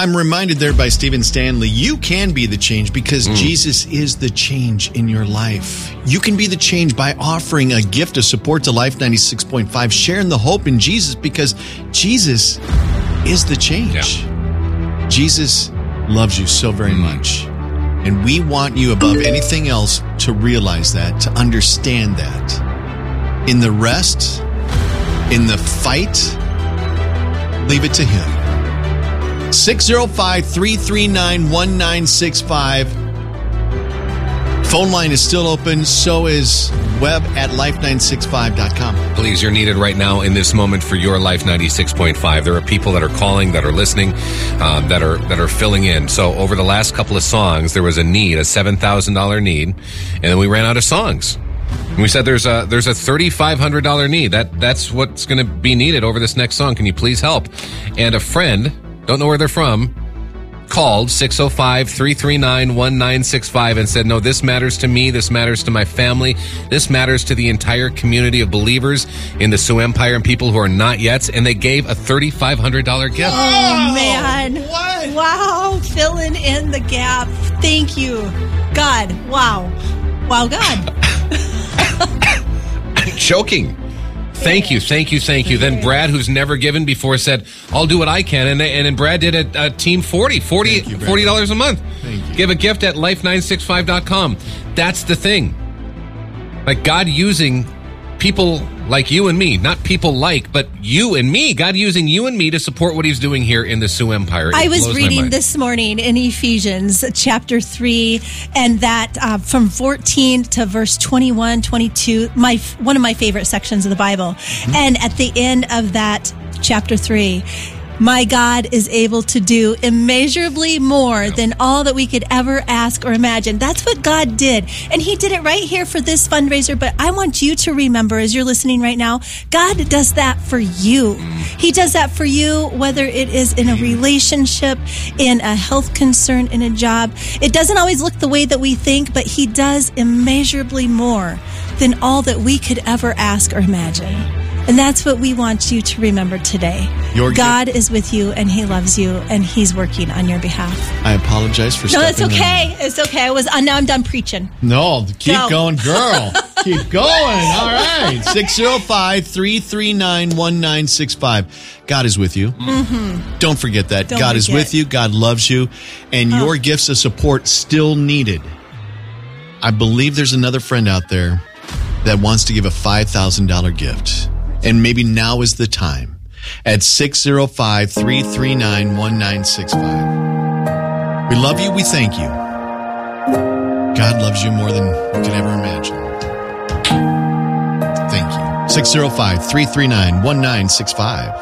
I'm reminded there by Stephen Stanley, you can be the change because Jesus is the change in your life. You can be the change by offering a gift of support to Life 96.5, sharing the hope in Jesus because Jesus is the change. Yeah. Jesus loves you so very much. And we want you above anything else to realize that, to understand that. In the rest, in the fight, leave it to Him. 605-339-1965. Phone line is still open. So is web at life965.com. Please, you're needed right now in this moment for your Life 96.5. There are people that are calling, that are listening, that are filling in. So over the last couple of songs, there was a need, a $7,000 need, and then we ran out of songs. And we said there's a $3,500 need. That's what's going to be needed over this next song. Can you please help? And a friend, don't know where they're from, called 605-339-1965 and said, no, this matters to me. This matters to my family. This matters to the entire community of believers in the Sioux Empire and people who are not yet. And they gave a $3,500 gift. Oh, man. What? Wow. Filling in the gap. Thank you, God. Wow. Wow, God. I'm choking. Thank you. Then Brad, who's never given before, said, I'll do what I can. And then Brad did a team $40 a month. Thank you. Give a gift at life965.com. That's the thing. Like God using people like you and me, not people like, but you and me. God using you and me to support what He's doing here in the Sioux Empire. I was reading this morning in Ephesians chapter 3, and that from 14 to verse 21, 22, one of my favorite sections of the Bible. Mm-hmm. And at the end of that chapter 3, my God is able to do immeasurably more than all that we could ever ask or imagine. That's what God did. And He did it right here for this fundraiser. But I want you to remember, as you're listening right now, God does that for you. He does that for you, whether it is in a relationship, in a health concern, in a job. It doesn't always look the way that we think, but He does immeasurably more than all that we could ever ask or imagine. And that's what we want you to remember today. God is with you, and He loves you, and He's working on your behalf. I apologize for stepping No, it's okay. in. It's okay. Now I'm done preaching. No, keep going, girl. Keep going. All right. 605-339-1965. God is with you. Mm-hmm. Don't forget that. God is with you. God loves you. And your gifts of support still needed. I believe there's another friend out there that wants to give a $5,000 gift. And maybe now is the time at 605-339-1965. We love you. We thank you. God loves you more than you can ever imagine. Thank you. 605-339-1965.